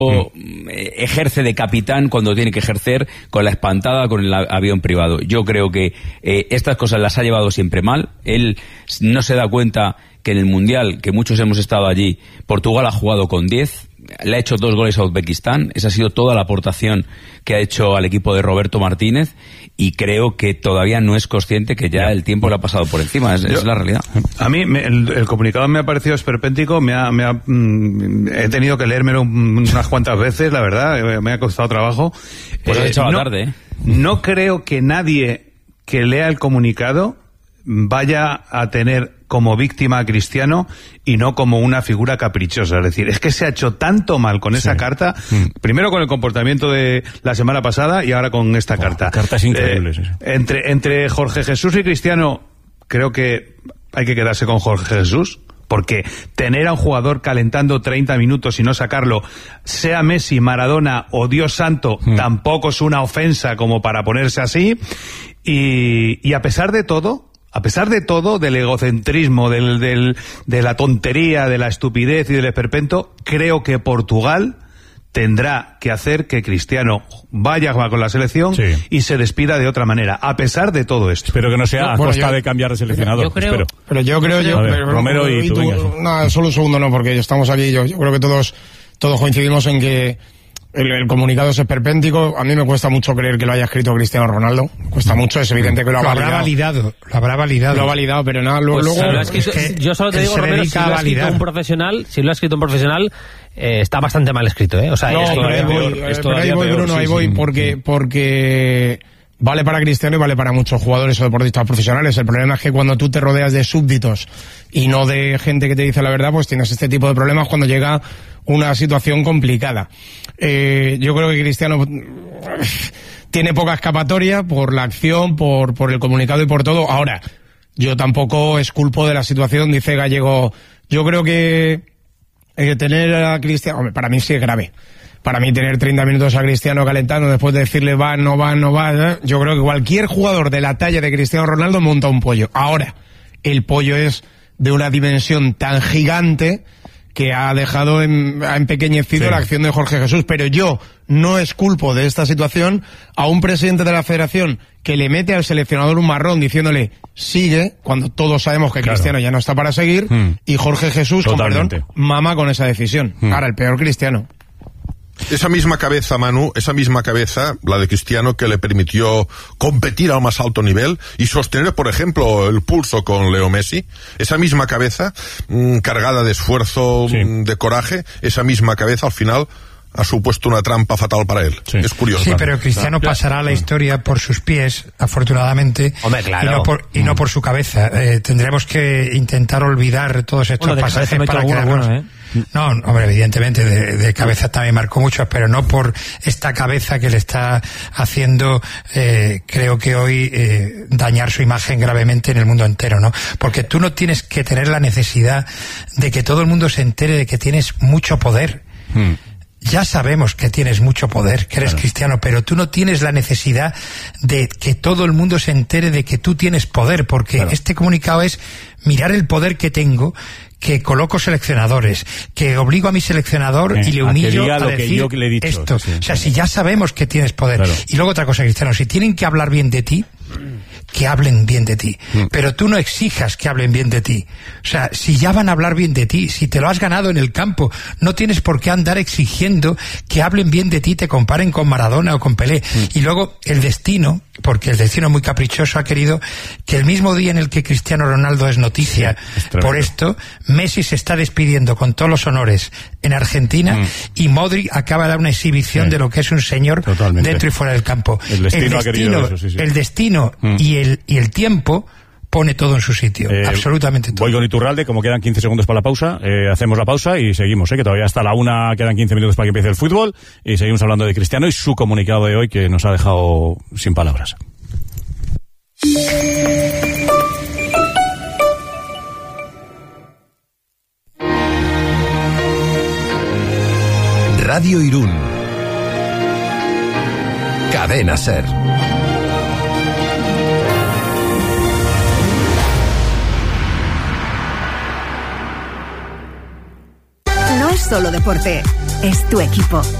ejerce de capitán cuando tiene que ejercer, con la espantada, con el avión privado. Yo creo que estas cosas las ha llevado siempre mal. Él no se da cuenta que en el Mundial, que muchos hemos estado allí, Portugal ha jugado con 10, le ha hecho 2 goles a Uzbekistán. Esa ha sido toda la aportación que ha hecho al equipo de Roberto Martínez, y creo que todavía no es consciente que ya el tiempo le ha pasado por encima. Es la realidad. A mí el comunicado me ha parecido esperpéntico, he tenido que leérmelo unas cuantas veces, la verdad, me ha costado trabajo. Pues lo he hecho a la tarde. No creo que nadie que lea el comunicado vaya a tener como víctima a Cristiano y no como una figura caprichosa. Es decir, es que se ha hecho tanto mal con esa carta, primero con el comportamiento de la semana pasada y ahora con esta carta. Cartas increíbles. Entre Jorge Jesús y Cristiano, creo que hay que quedarse con Jorge Jesús, porque tener a un jugador calentando 30 minutos y no sacarlo, sea Messi, Maradona o Dios santo, tampoco es una ofensa como para ponerse así. Y a pesar de todo, del egocentrismo, de la tontería, de la estupidez y del esperpento, creo que Portugal tendrá que hacer que Cristiano vaya con la selección y se despida de otra manera, a pesar de todo esto. Espero que no sea a costa de cambiar de seleccionador. Yo creo, Romero y tú, venga. No, solo un segundo, porque estamos aquí. Yo creo que todos coincidimos en que el comunicado es esperpéntico. A mí me cuesta mucho creer que lo haya escrito Cristiano Ronaldo. Cuesta mucho, es evidente que lo habrá validado. Lo habrá validado, pero nada, luego... yo solo te digo, Romero, si lo ha escrito un profesional, está bastante mal escrito, ¿eh? O sea, ahí voy, Bruno, porque vale para Cristiano y vale para muchos jugadores o deportistas profesionales. El problema es que cuando tú te rodeas de súbditos y no de gente que te dice la verdad, pues tienes este tipo de problemas cuando llega una situación complicada. Yo creo que Cristiano tiene poca escapatoria por la acción, por el comunicado y por todo. Ahora, yo tampoco exculpo de la situación, dice Gallego. Yo creo que tener a Cristiano, hombre, para mí sí es grave. Para mí tener 30 minutos a Cristiano calentando después de decirle va, no va, yo creo que cualquier jugador de la talla de Cristiano Ronaldo monta un pollo. Ahora, el pollo es de una dimensión tan gigante que ha empequeñecido la acción de Jorge Jesús, pero yo no exculpo de esta situación a un presidente de la federación que le mete al seleccionador un marrón diciéndole sigue, cuando todos sabemos que Cristiano ya no está para seguir, y Jorge Jesús, con perdón, mama con esa decisión. Ahora, el peor Cristiano. Esa misma cabeza, Manu, la de Cristiano, que le permitió competir al más alto nivel y sostener, por ejemplo, el pulso con Leo Messi, esa misma cabeza, cargada de esfuerzo, de coraje, esa misma cabeza al final ha supuesto una trampa fatal para él. Es curioso. Sí, pero Cristiano pasará a la historia por sus pies, afortunadamente. Hombre, claro. Y no por su cabeza. Tendremos que intentar olvidar todos estos pasajes para quedarnos... No, hombre, evidentemente de cabeza también marcó mucho, pero no por esta cabeza que le está haciendo, creo que hoy, dañar su imagen gravemente en el mundo entero, ¿no? Porque tú no tienes que tener la necesidad de que todo el mundo se entere de que tienes mucho poder. Ya sabemos que tienes mucho poder, que eres cristiano, pero tú no tienes la necesidad de que todo el mundo se entere de que tú tienes poder, porque este comunicado es mirar el poder que tengo, que coloco seleccionadores, que obligo a mi seleccionador y le humillo a decir que le he dicho, esto. O sea, si ya sabemos que tienes poder. Y luego otra cosa, Cristiano, si tienen que hablar bien de ti, que hablen bien de ti, pero tú no exijas que hablen bien de ti. O sea, si ya van a hablar bien de ti, si te lo has ganado en el campo, no tienes por qué andar exigiendo que hablen bien de ti, te comparen con Maradona o con Pelé. Y luego el destino, porque el destino muy caprichoso ha querido que el mismo día en el que Cristiano Ronaldo es noticia por esto, Messi se está despidiendo con todos los honores en Argentina y Modric acaba de dar una exhibición de lo que es un señor dentro y fuera del campo. El destino y el tiempo pone todo en su sitio, absolutamente todo. Voy con Iturralde, como quedan 15 segundos para la pausa, hacemos la pausa y seguimos, que todavía hasta la 1 quedan 15 minutos para que empiece el fútbol, y seguimos hablando de Cristiano y su comunicado de hoy, que nos ha dejado sin palabras. Radio Irún. Cadena SER. solo deporte, es tu equipo.